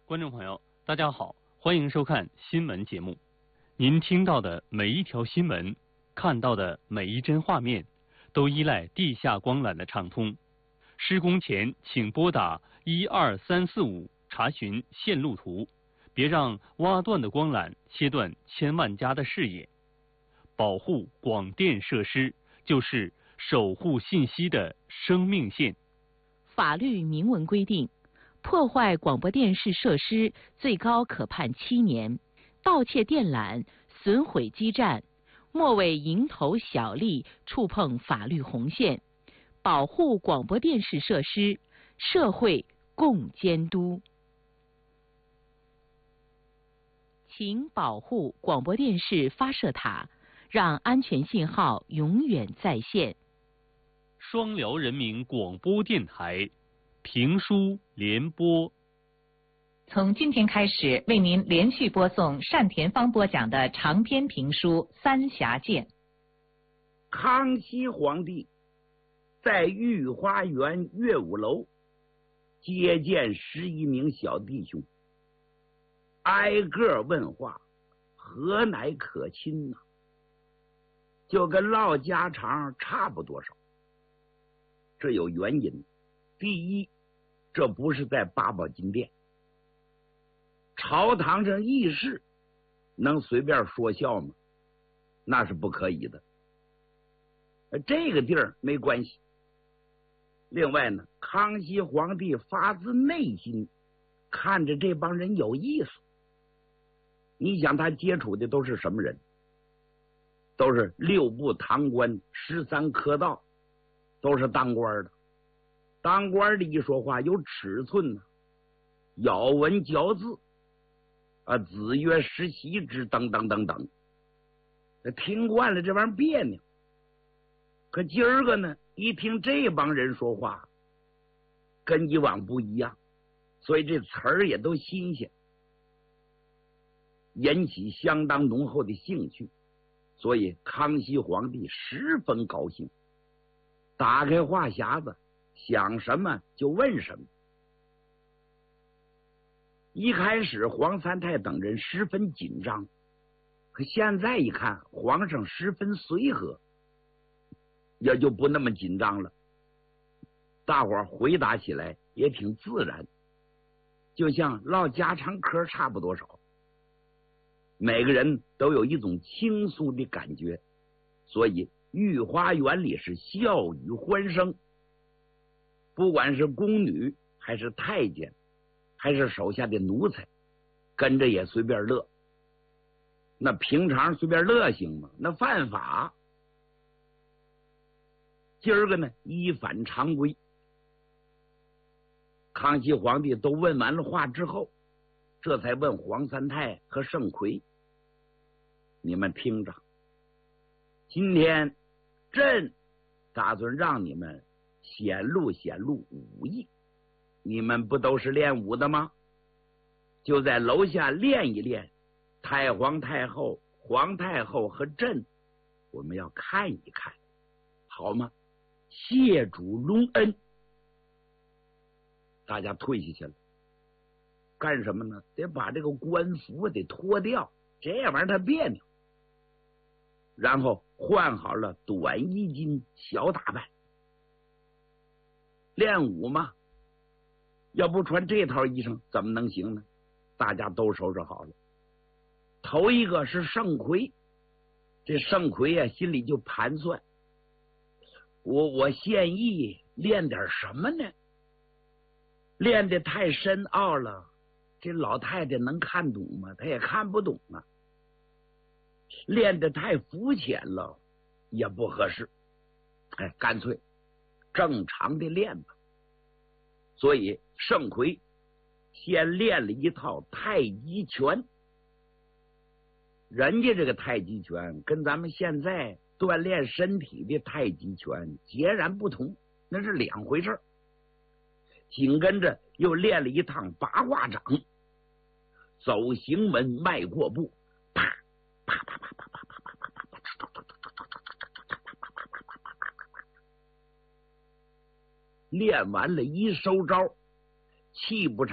观众朋友，大家好，欢迎收看新闻节目。您听到的每一条新闻，看到的每一帧画面，都依赖地下光缆的畅通。施工前请拨打12345查询线路图，别让挖断的光缆切断千万家的视野。保护广电设施就是守护信息的生命线。 法律明文规定，破坏广播电视设施最高可判7年，盗窃电缆、损毁基站，莫为蝇头小利触碰法律红线。保护广播电视设施，社会共监督。请保护广播电视发射塔，让安全信号永远在线。 双辽人民广播电台评书联播， 从今天开始，为您连续播送单田芳播讲的长篇评书《三峡剑》。 康熙皇帝在御花园乐舞楼接见11名小弟兄，挨个问话，何乃可亲呢？就跟唠家常差不多少。这有原因。第一，这不是在八宝金殿，朝堂上议事能随便说笑吗？那是不可以的。这个地儿没关系。另外呢，康熙皇帝发自内心看着这帮人有意思。你想他接触的都是什么人？都是6部堂官、13科道，都是当官的。当官的一说话有尺寸呢，咬文嚼字啊，子曰时习之等等等等，听惯了这玩意儿别扭。可今儿个呢，一听这帮人说话，跟以往不一样，所以这词儿也都新鲜，引起相当浓厚的兴趣。所以康熙皇帝十分高兴，打开话匣子，想什么就问什么。一开始黄三太等人十分紧张，可现在一看皇上十分随和，也就不那么紧张了。大伙儿回答起来也挺自然，就像唠家常嗑差不多少。每个人都有一种轻松的感觉，所以御花园里是笑语欢声。不管是宫女还是太监还是手下的奴才，跟着也随便乐。那平常随便乐行吗？那犯法。今儿个呢，依反常规。康熙皇帝都问完了话之后，这才问黄三太和盛奎：你们听着，今天朕打算让你们显露显露武艺。你们不都是练武的吗？就在楼下练一练。太皇太后、皇太后和朕，我们要看一看，好吗？谢主隆恩。大家退下去了。干什么呢？得把这个官服得脱掉，这玩意儿它别扭。然后换好了短衣襟小打扮。练武嘛，要不穿这套衣裳怎么能行呢？大家都收拾好了。头一个是盛奎，这盛奎呀，心里就盘算，我现役练点什么呢？练得太深奥了，这老太太能看懂吗？她也看不懂啊。练得太肤浅了，也不合适。干脆正常的练吧。所以盛奎先练了一套太极拳。人家这个太极拳跟咱们现在锻炼身体的太极拳截然不同，那是两回事。紧跟着又练了一趟八卦掌，走行稳，迈过步，啪啪啪啪啪啪啪啪啪啪，练完了一收招，气不